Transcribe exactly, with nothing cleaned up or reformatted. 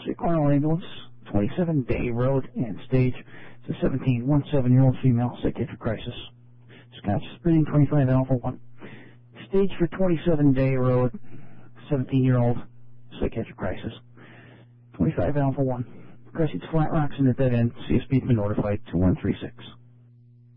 City Cornell Ambulance, twenty-seven Day Road and Stage. It's a seventeen, one seven-year-old female, psychiatric crisis. Scotch breathing, twenty-five Alpha one. Stage for twenty-seven Day Road, seventeen-year-old, psychiatric crisis. twenty-five Alpha one. Crescent's Flat Rocks in the dead end. C S B's been notified, two one three six.